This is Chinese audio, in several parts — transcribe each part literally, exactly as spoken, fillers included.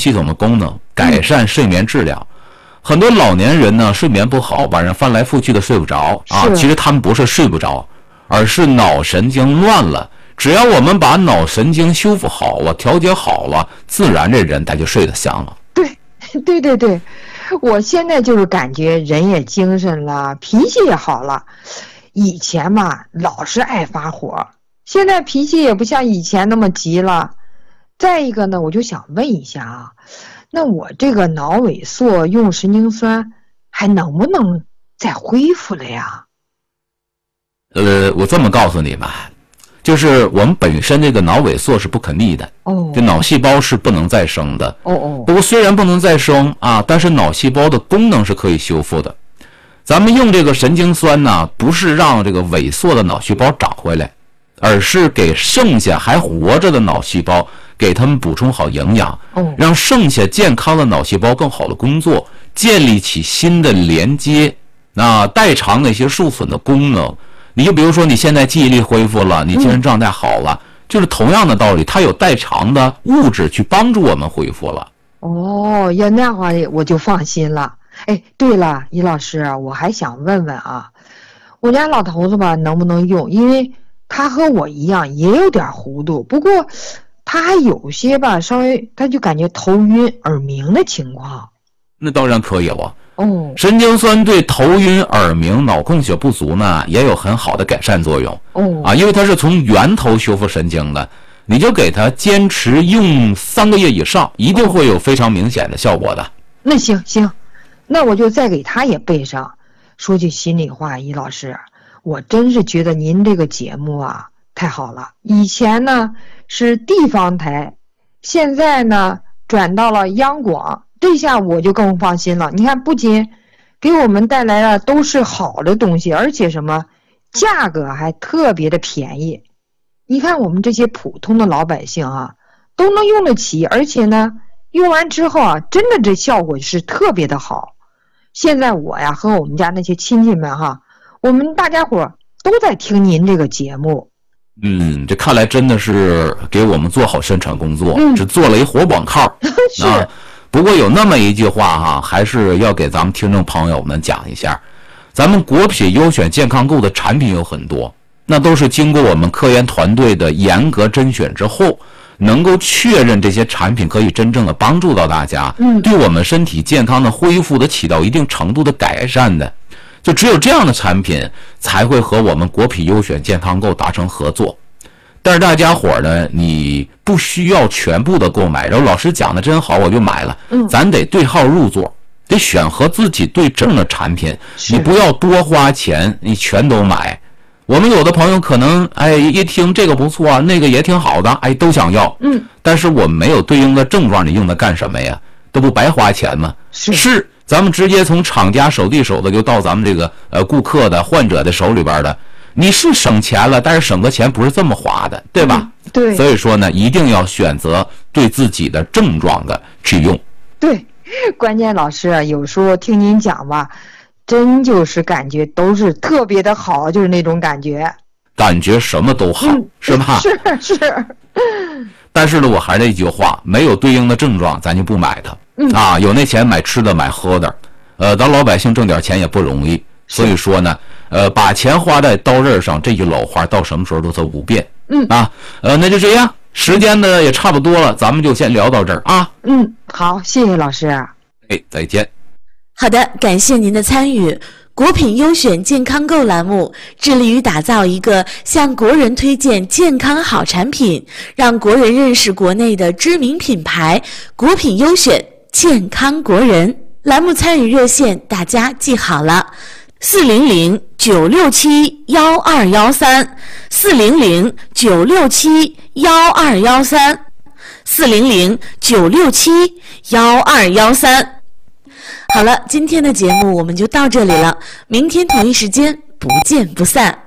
系统的功能，改善睡眠质量。很多老年人呢，睡眠不好，晚上翻来覆去的睡不着啊。其实他们不是睡不着，而是脑神经乱了。只要我们把脑神经修复好了，调节好了，自然这人他就睡得香了。 对，对对对，我现在就是感觉人也精神了，脾气也好了。以前嘛，老是爱发火，现在脾气也不像以前那么急了。再一个呢，我就想问一下啊。那我这个脑萎缩用神经酸还能不能再恢复了呀？ 呃，我这么告诉你吧，就是我们本身这个脑萎缩是不可逆的，哦，这脑细胞是不能再生的，哦哦。不过虽然不能再生啊，但是脑细胞的功能是可以修复的。咱们用这个神经酸呢，不是让这个萎缩的脑细胞长回来，而是给剩下还活着的脑细胞给他们补充好营养，让剩下健康的脑细胞更好的工作，建立起新的连接，那代偿那些受损的功能。你就比如说你现在记忆力恢复了，你精神状态好了，嗯，就是同样的道理，它有代偿的物质去帮助我们恢复了。 哦，要那样话我就放心了。哎，对了，尹老师，我还想问问啊，我家老头子吧能不能用？因为他和我一样也有点糊涂，不过他还有些吧，稍微他就感觉头晕耳鸣的情况。 那当然可以了。哦，神经酸对头晕耳鸣脑供血不足呢也有很好的改善作用。哦，啊，因为它是从源头修复神经的，你就给他坚持用三个月以上，一定会有非常明显的效果的。 那行行，那我就再给他也备上。说句心里话，尹老师，我真是觉得您这个节目啊太好了。以前呢是地方台，现在呢转到了央广，这下我就更放心了。你看，不仅给我们带来了都是好的东西，而且什么价格还特别的便宜。你看我们这些普通的老百姓啊都能用得起，而且呢用完之后啊真的这效果是特别的好。现在我呀和我们家那些亲戚们哈，我们大家伙都在听您这个节目。 嗯，这看来真的是给我们做好宣传工作，嗯，只做了一活广告。是，啊，不过有那么一句话哈，还是要给咱们听众朋友们讲一下。咱们国品优选健康购的产品有很多，那都是经过我们科研团队的严格甄选之后，能够确认这些产品可以真正的帮助到大家，嗯，对我们身体健康的恢复的起到一定程度的改善的。就只有这样的产品才会和我们国品优选健康购达成合作。但是大家伙呢，你不需要全部的购买，然后老师讲的真好我就买了，嗯，咱得对号入座，得选和自己对症的产品，你不要多花钱你全都买。我们有的朋友可能哎一听这个不错啊，那个也挺好的，哎都想要，嗯，但是我们没有对应的症状，你用它干什么呀？这不白花钱吗？是是，咱们直接从厂家手递手的就到咱们这个呃顾客的患者的手里边的，你是省钱了，但是省的钱不是这么花的，对吧？嗯，对。所以说呢，一定要选择对自己的症状的去用。对，关键老师有时候听您讲吧，真就是感觉都是特别的好，就是那种感觉。感觉什么都好，嗯，是吧？是是。但是呢，我还是那句话，没有对应的症状，咱就不买它。嗯啊，有那钱买吃的买喝的，呃，咱老百姓挣点钱也不容易，所以说呢，呃，把钱花在刀刃上，这句老话到什么时候都是不变。嗯啊，呃，那就这样，时间呢也差不多了，咱们就先聊到这儿啊。嗯，好，谢谢老师。哎，再见。 好的，感谢您的参与。国品优选健康购栏目致力于打造一个向国人推荐健康好产品，让国人认识国内的知名品牌国品优选健康国人。栏目参与热线大家记好了，四零零九六七幺二幺三，四零零九六七幺二幺三，四零零九六七幺二幺三。好了，今天的节目我们就到这里了，明天同一时间不见不散。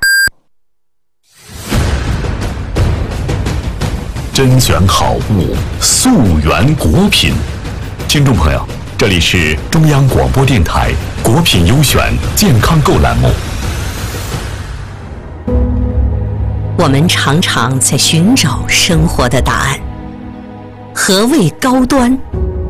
甄选好物，溯源国品。听众朋友，这里是中央广播电台国品优选健康购栏目。 我们常常在寻找生活的答案。何谓高端？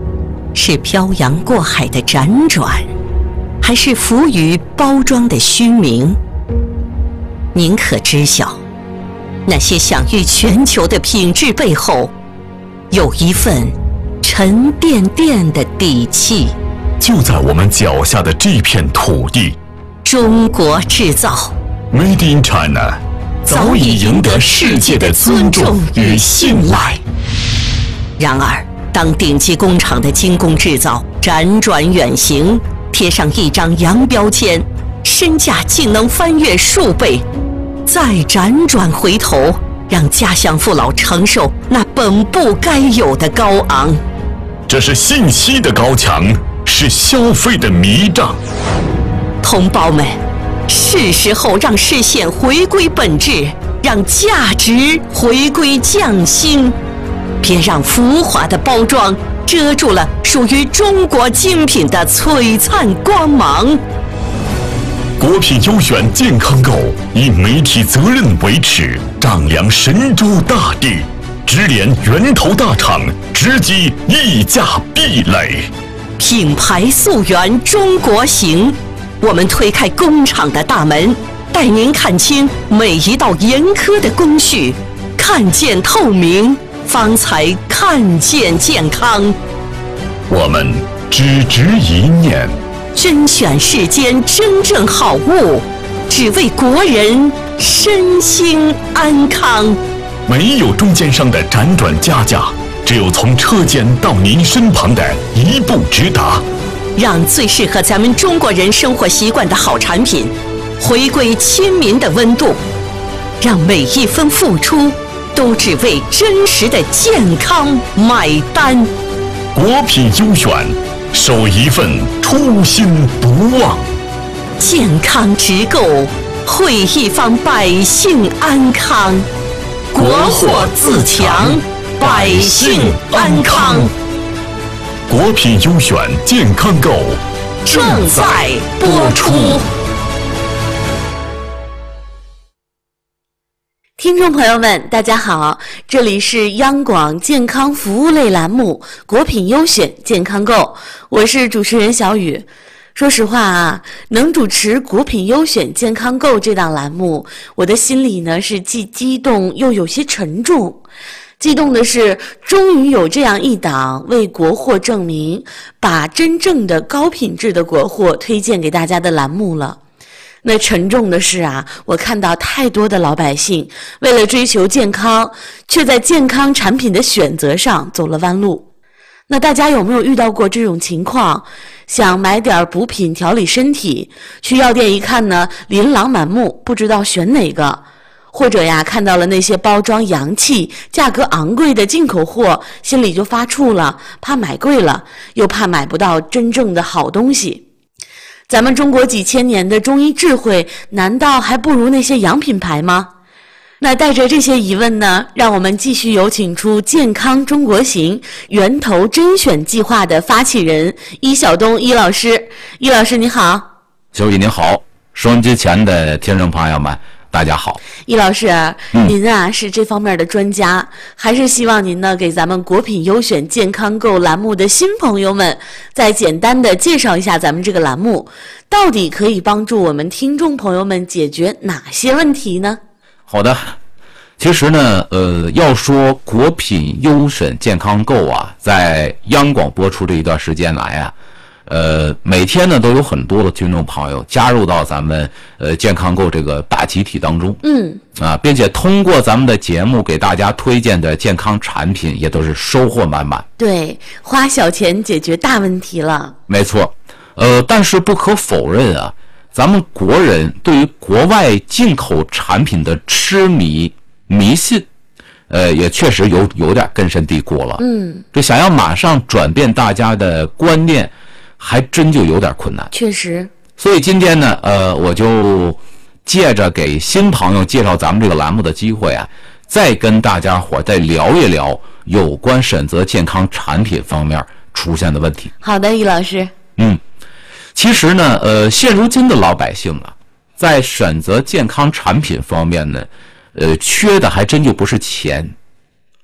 是漂洋过海的辗转，还是浮于包装的虚名？您可知晓，那些享誉全球的品质背后，有一份沉甸甸的底气。 就在我们脚下的这片土地， 中国制造 Made in China 早已赢得世界的尊重与信赖。 然而，当顶级工厂的精工制造辗转远行，贴上一张洋标签，身价竟能翻越数倍，再辗转回头，让家乡父老承受那本不该有的高昂。 这是信息的高墙，是消费的迷障。 同胞们，是时候让视线回归本质，让价值回归匠心。别让浮华的包装遮住了属于中国精品的璀璨光芒。 国品优选健康购以媒体责任为耻，丈量神州大地，直连源头大厂，直击溢价壁垒。 品牌溯源中国行，我们推开工厂的大门，带您看清每一道严苛的工序，看见透明，方才看见健康。 我们只执一念， 甄选世间真正好物，只为国人身心安康。 没有中间商的辗转加价，只有从车间到您身旁的一步直达。 让最适合咱们中国人生活习惯的好产品回归亲民的温度，让每一分付出都只为真实的健康买单。 国品优选，守一份初心不忘。 健康直购，惠一方百姓安康。国货自强，百姓安康。 国品优选健康购正在播出。 听众朋友们，大家好，这里是央广健康服务类栏目《国品优选健康购》，我是主持人小雨。说实话啊，能主持《国品优选健康购》这档栏目，我的心里呢是既激动又有些沉重。激动的是，终于有这样一档为国货证明，把真正的高品质的国货推荐给大家的栏目了。那沉重的是啊，我看到太多的老百姓为了追求健康，却在健康产品的选择上走了弯路。那大家有没有遇到过这种情况？想买点补品调理身体，去药店一看呢，琳琅满目，不知道选哪个。或者呀，看到了那些包装洋气、价格昂贵的进口货，心里就发怵了，怕买贵了，又怕买不到真正的好东西。咱们中国几千年的中医智慧，难道还不如那些洋品牌吗？那带着这些疑问呢，让我们继续有请出健康中国行源头甄选计划的发起人伊晓东伊老师。伊老师你好。 小雨您好，收音机前的听众朋友们大家好。 易老师、嗯、您啊是这方面的专家，还是希望您呢给咱们国品优选健康购栏目的新朋友们再简单的介绍一下咱们这个栏目到底可以帮助我们听众朋友们解决哪些问题呢？ 好的，其实呢呃，要说国品优选健康购啊，在央广播出这一段时间来啊，呃，每天呢都有很多的听众朋友加入到咱们呃健康购这个大集体当中， 嗯啊，并且通过咱们的节目给大家推荐的健康产品也都是收获满满。 对，花小钱解决大问题了。 没错，呃，但是不可否认啊，咱们国人对于国外进口产品的痴迷迷信，呃，也确实有有点根深蒂固了。 嗯， 这想要马上转变大家的观念，还真就有点困难。 确实。 所以今天呢，呃，我就借着给新朋友介绍咱们这个栏目的机会啊，再跟大家伙再聊一聊有关选择健康产品方面出现的问题。 好的，易老师。 嗯，其实呢，呃，现如今的老百姓啊，在选择健康产品方面呢，呃，缺的还真就不是钱，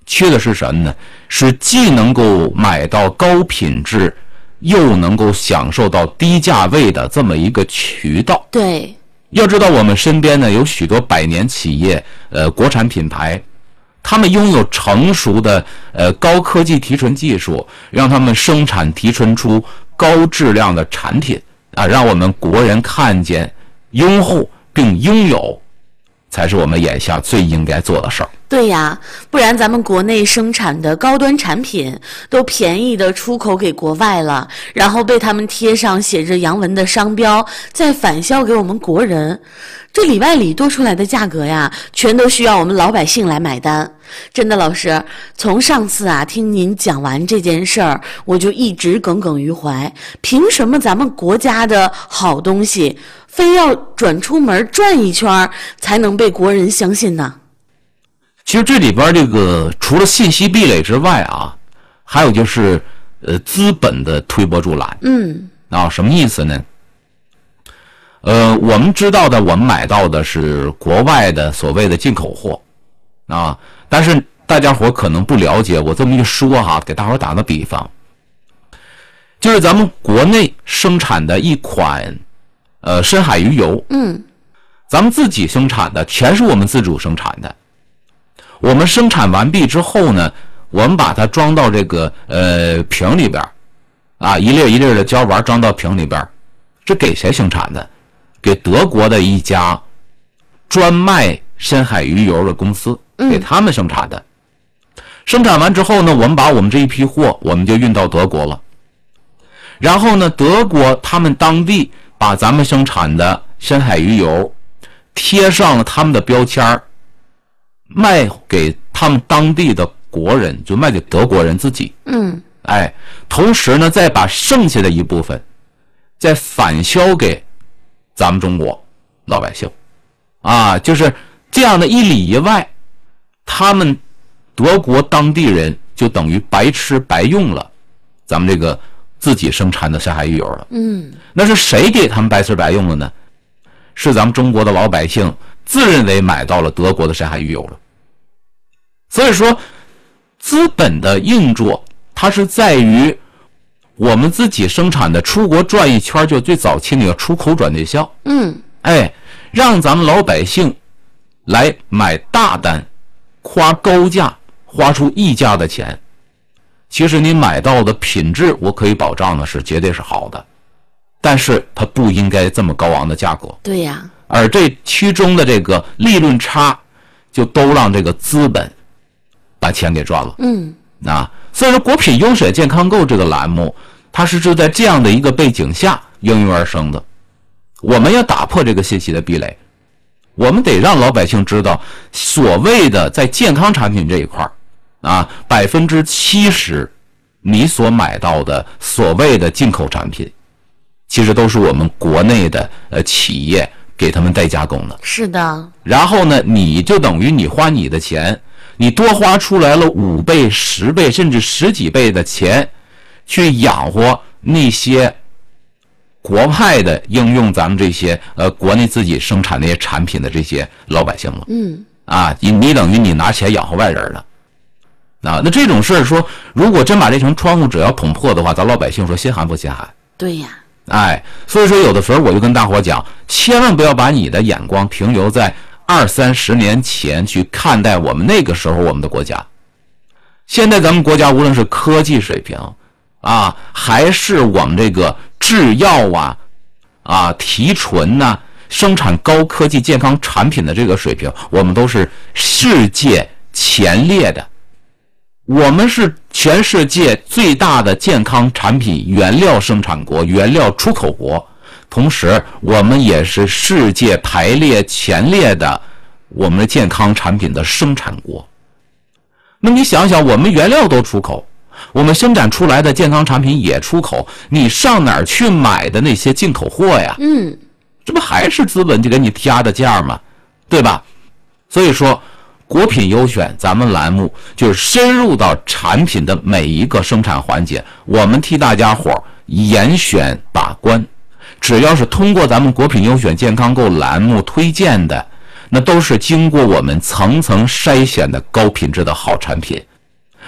缺的是什么呢？是既能够买到高品质，又能够享受到低价位的这么一个渠道。 对， 要知道我们身边呢有许多百年企业，呃，国产品牌，他们拥有成熟的呃高科技提纯技术，让他们生产提纯出高质量的产品啊，让我们国人看见、拥护并拥有，才是我们眼下最应该做的事儿。 对呀，不然咱们国内生产的高端产品都便宜的出口给国外了，然后被他们贴上写着洋文的商标，再返销给我们国人，这里外里多出来的价格呀，全都需要我们老百姓来买单。真的，老师，从上次啊听您讲完这件事儿，我就一直耿耿于怀，凭什么咱们国家的好东西非要转出门转一圈才能被国人相信呢？ 其实这里边这个除了信息壁垒之外啊，还有就是呃资本的推波助澜。 嗯， 啊，什么意思呢？呃，我们知道的，我们买到的是国外的所谓的进口货啊，但是大家伙可能不了解，我这么一说哈，给大伙打个比方，就是咱们国内生产的一款呃深海鱼油， 嗯， 咱们自己生产的，全是我们自主生产的。我们生产完毕之后呢，我们把它装到这个呃瓶里边，啊，一粒一粒的胶丸装到瓶里边，这给谁生产的？给德国的一家专卖深海鱼油的公司，给他们生产的。嗯、生产完之后呢，我们把我们这一批货，我们就运到德国了。然后呢，德国他们当地把咱们生产的深海鱼油贴上了他们的标签，卖给他们当地的国人，就卖给德国人自己。 嗯， 哎，同时呢，再把剩下的一部分再返销给咱们中国老百姓，啊，就是这样的一里一外，他们德国当地人就等于白吃白用了咱们这个自己生产的深海鱼油了。 嗯， 那是谁给他们白吃白用了呢？是咱们中国的老百姓自认为买到了德国的深海鱼油了。所以说，资本的运作，它是在于我们自己生产的出国转一圈，就最早期那个出口转内销。 嗯， 哎，让咱们老百姓来买大单，花高价，花出溢价的钱。其实你买到的品质，我可以保障的是绝对是好的，但是它不应该这么高昂的价格。 对呀， 而这其中的这个利润差，就都让这个资本把钱给赚了。 嗯， 啊，所以说国品优选健康购这个栏目，它是就在这样的一个背景下应运而生的。我们要打破这个信息的壁垒，我们得让老百姓知道，所谓的在健康产品这一块啊，百分之七十你所买到的所谓的进口产品，其实都是我们国内的呃企业给他们代加工的。 是的。 然后呢，你就等于你花你的钱，你多花出来了五倍、十倍甚至十几倍的钱，去养活那些国派的应用咱们这些呃国内自己生产那些产品的这些老百姓了。 嗯， 啊，你你等于你拿钱养活外人了。啊，那这种事儿说，如果真把这层窗户纸要捅破的话，咱老百姓说心寒不心寒？ 对呀。 哎，所以说有的时候我就跟大伙讲，千万不要把你的眼光停留在二三十年前去看待我们那个时候我们的国家。现在咱们国家无论是科技水平啊，还是我们这个制药啊、啊提纯呐、啊、生产高科技健康产品的这个水平，我们都是世界前列的。我们是全世界最大的健康产品原料生产国、原料出口国，同时我们也是世界排列前列的我们的健康产品的生产国。那你想想，我们原料都出口，我们生产出来的健康产品也出口，你上哪儿去买的那些进口货呀？ 嗯， 这不还是资本就给你加的价吗？对吧？所以说国品优选咱们栏目就是深入到产品的每一个生产环节，我们替大家伙严选把关，只要是通过咱们国品优选健康购栏目推荐的，那都是经过我们层层筛选的高品质的好产品。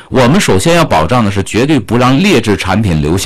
我们首先要保障的是绝对不让劣质产品留下